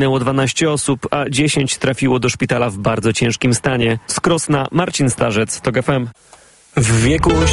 Zginęło 12 osób, a 10 trafiło do szpitala w bardzo ciężkim stanie. Z Krosna Marcin Starzec, TOG FM. W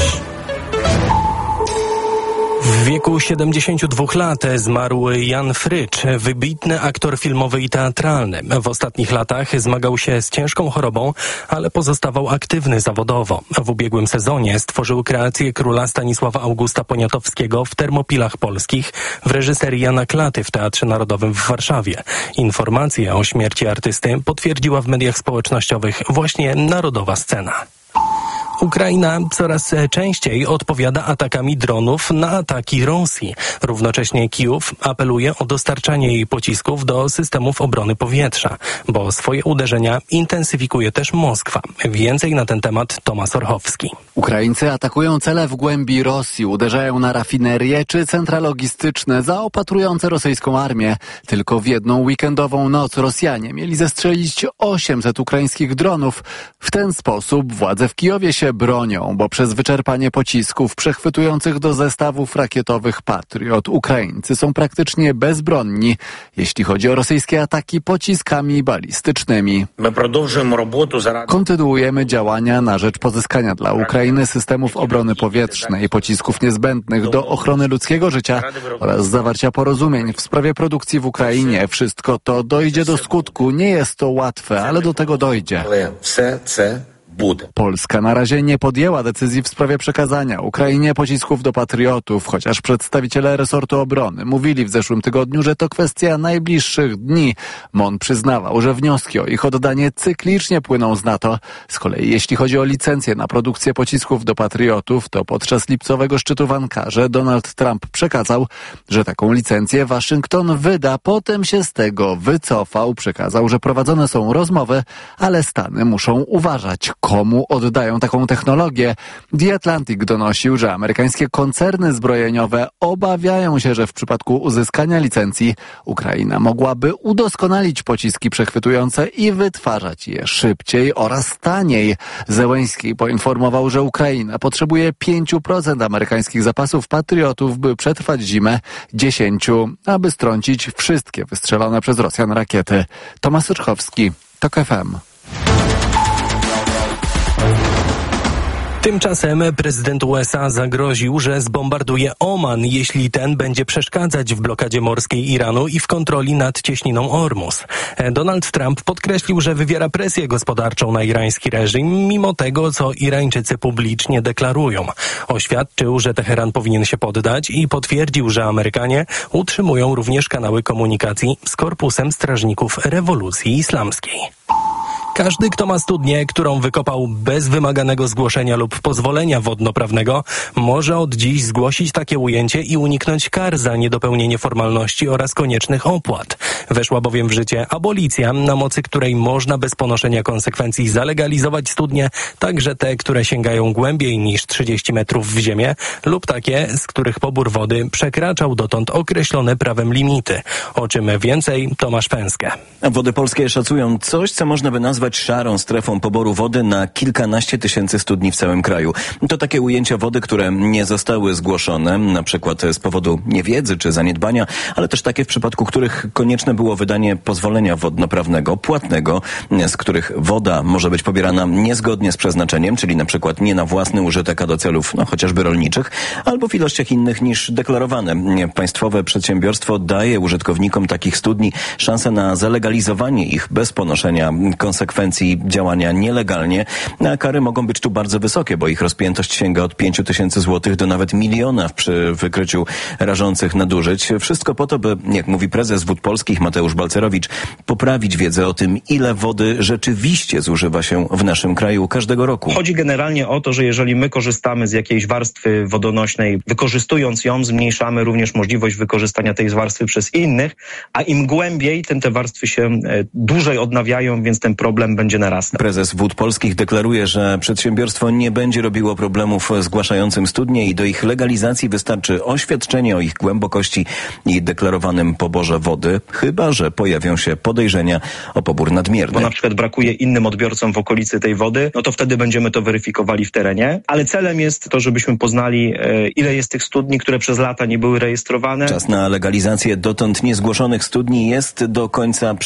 wieku 72 lat zmarł Jan Frycz, wybitny aktor filmowy i teatralny. W ostatnich latach zmagał się z ciężką chorobą, ale pozostawał aktywny zawodowo. W ubiegłym sezonie stworzył kreację króla Stanisława Augusta Poniatowskiego w Termopilach Polskich w reżyserii Jana Klaty w Teatrze Narodowym w Warszawie. Informacje o śmierci artysty potwierdziła w mediach społecznościowych właśnie Narodowa Scena. Ukraina coraz częściej odpowiada atakami dronów na ataki Rosji. Równocześnie Kijów apeluje o dostarczanie jej pocisków do systemów obrony powietrza, bo swoje uderzenia intensyfikuje też Moskwa. Więcej na ten temat Tomasz Orchowski. Ukraińcy atakują cele w głębi Rosji, uderzają na rafinerie czy centra logistyczne zaopatrujące rosyjską armię. Tylko w jedną weekendową noc Rosjanie mieli zestrzelić 800 ukraińskich dronów. W ten sposób władze w Kijowie się bronią, bo przez wyczerpanie pocisków przechwytujących do zestawów rakietowych Patriot Ukraińcy są praktycznie bezbronni, jeśli chodzi o rosyjskie ataki pociskami balistycznymi. Kontynuujemy działania na rzecz pozyskania dla Ukrainy systemów obrony powietrznej, pocisków niezbędnych do ochrony ludzkiego życia oraz zawarcia porozumień w sprawie produkcji w Ukrainie. Wszystko to dojdzie do skutku. Nie jest to łatwe, ale do tego dojdzie. Polska na razie nie podjęła decyzji w sprawie przekazania Ukrainie pocisków do Patriotów, chociaż przedstawiciele resortu obrony mówili w zeszłym tygodniu, że to kwestia najbliższych dni. MON przyznawał, że wnioski o ich oddanie cyklicznie płyną z NATO. Z kolei jeśli chodzi o licencję na produkcję pocisków do Patriotów, to podczas lipcowego szczytu w Ankarze Donald Trump przekazał, że taką licencję Waszyngton wyda. Potem się z tego wycofał, przekazał, że prowadzone są rozmowy, ale Stany muszą uważać, komu oddają taką technologię. The Atlantic donosił, że amerykańskie koncerny zbrojeniowe obawiają się, że w przypadku uzyskania licencji Ukraina mogłaby udoskonalić pociski przechwytujące i wytwarzać je szybciej oraz taniej. Zełenski poinformował, że Ukraina potrzebuje 5% amerykańskich zapasów Patriotów, by przetrwać zimę, 10%, aby strącić wszystkie wystrzelone przez Rosjan rakiety. Tomasz Orchowski, TOG FM. Tymczasem prezydent USA zagroził, że zbombarduje Oman, jeśli ten będzie przeszkadzać w blokadzie morskiej Iranu i w kontroli nad cieśniną Ormus. Donald Trump podkreślił, że wywiera presję gospodarczą na irański reżim, mimo tego, co Irańczycy publicznie deklarują. Oświadczył, że Teheran powinien się poddać i potwierdził, że Amerykanie utrzymują również kanały komunikacji z Korpusem Strażników Rewolucji Islamskiej. Każdy, kto ma studnię, którą wykopał bez wymaganego zgłoszenia lub pozwolenia wodnoprawnego, może od dziś zgłosić takie ujęcie i uniknąć kar za niedopełnienie formalności oraz koniecznych opłat. Weszła bowiem w życie abolicja, na mocy której można bez ponoszenia konsekwencji zalegalizować studnie, także te, które sięgają głębiej niż 30 metrów w ziemię lub takie, z których pobór wody przekraczał dotąd określone prawem limity. O czym więcej, Tomasz Pęskę. Wody Polskie szacują coś, co można by nazwać szarą strefą poboru wody na kilkanaście tysięcy studni w całym kraju. To takie ujęcia wody, które nie zostały zgłoszone, na przykład z powodu niewiedzy czy zaniedbania, ale też takie, w przypadku których konieczne było wydanie pozwolenia wodnoprawnego, płatnego, z których woda może być pobierana niezgodnie z przeznaczeniem, czyli na przykład nie na własny użytek, a do celów chociażby rolniczych, albo w ilościach innych niż deklarowane. Państwowe przedsiębiorstwo daje użytkownikom takich studni szansę na zalegalizowanie ich bez ponoszenia konsekwencji działania nielegalnie, a kary mogą być tu bardzo wysokie, bo ich rozpiętość sięga od 5 000 złotych do nawet 1 miliona przy wykryciu rażących nadużyć. Wszystko po to, by, jak mówi prezes Wód Polskich Mateusz Balcerowicz, poprawić wiedzę o tym, ile wody rzeczywiście zużywa się w naszym kraju każdego roku. Chodzi generalnie o to, że jeżeli my korzystamy z jakiejś warstwy wodonośnej, wykorzystując ją, zmniejszamy również możliwość wykorzystania tej warstwy przez innych, a im głębiej, tym te warstwy się dłużej odnawiają, więc ten problem problem będzie narastał. Prezes Wód Polskich deklaruje, że przedsiębiorstwo nie będzie robiło problemów zgłaszającym studnie i do ich legalizacji wystarczy oświadczenie o ich głębokości i deklarowanym poborze wody, chyba że pojawią się podejrzenia o pobór nadmierny. Bo na przykład brakuje innym odbiorcom w okolicy tej wody, no to wtedy będziemy to weryfikowali w terenie, ale celem jest to, żebyśmy poznali, ile jest tych studni, które przez lata nie były rejestrowane. Czas na legalizację dotąd niezgłoszonych studni jest do końca